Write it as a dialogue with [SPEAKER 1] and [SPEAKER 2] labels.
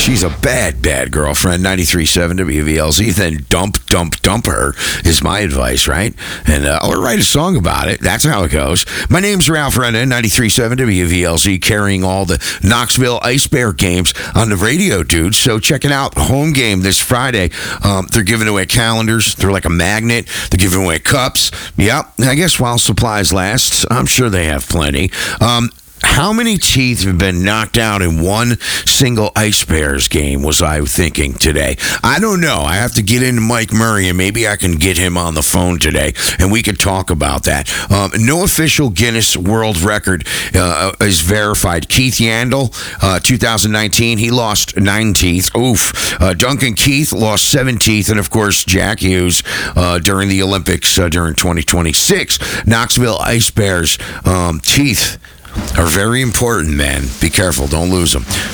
[SPEAKER 1] She's a bad, bad girlfriend. 93.7 WVLZ. Then dump her is my advice, right? And or write a song about it. That's how it goes. My name's Ralph Renna, 93.7 WVLZ, carrying all the Knoxville Ice Bear games on the radio, dude. So check it out. Home game this Friday. They're giving away calendars. They're like a magnet. They're giving away cups. Yep. I guess while supplies last, I'm sure they have plenty. How many teeth have been knocked out in one single Ice Bears game, was I thinking today? I don't know. I have to get into Mike Murray, and maybe I can get him on the phone today, and we could talk about that. No official Guinness World Record is verified. Keith Yandel, 2019, he lost 9 teeth. Oof. Duncan Keith lost 7 teeth, and, of course, Jack Hughes during the Olympics during 2026. Knoxville Ice Bears teeth are very important, man. Be careful. Don't lose them.